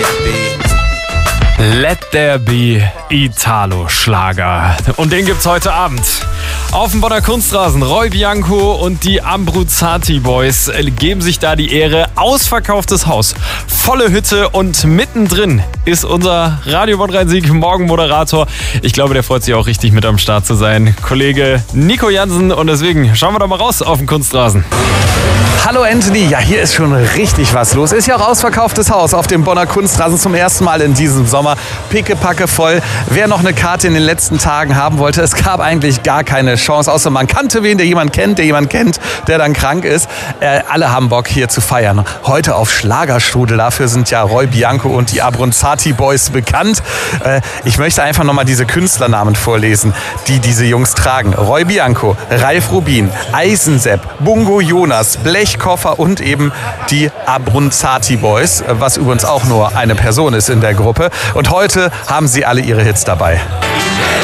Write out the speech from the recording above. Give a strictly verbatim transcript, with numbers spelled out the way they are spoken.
Let There Be Italo-Schlager. Und den gibt's heute Abend. Auf dem Bonner Kunstrasen. Roy Bianco und die Abruzzati Boys geben sich da die Ehre. Ausverkauftes Haus, volle Hütte und mittendrin ist unser Radio Bonn Rhein-Sieg Morgenmoderator. Ich glaube, der freut sich auch richtig, mit am Start zu sein. Kollege Nico Jansen, und deswegen schauen wir doch mal raus auf den Kunstrasen. Hallo Anthony, ja, hier ist schon richtig was los. Ist ja auch ausverkauftes Haus auf dem Bonner Kunstrasen zum ersten Mal in diesem Sommer. Pickepacke voll. Wer noch eine Karte in den letzten Tagen haben wollte, es gab eigentlich gar keine Chance, außer man kannte wen, der jemand kennt, der jemand kennt, der dann krank ist. Äh, alle haben Bock, hier zu feiern. Heute auf Schlagerstrudel, dafür sind ja Roy Bianco und die Abruzzati Boys bekannt. Äh, ich möchte einfach nochmal diese Künstlernamen vorlesen, die diese Jungs tragen. Roy Bianco, Ralf Rubin, Eisensepp, Bungo Jonas, Blechkoffer und eben die Abruzzati Boys, was übrigens auch nur eine Person ist in der Gruppe. Und heute haben sie alle ihre Hits dabei.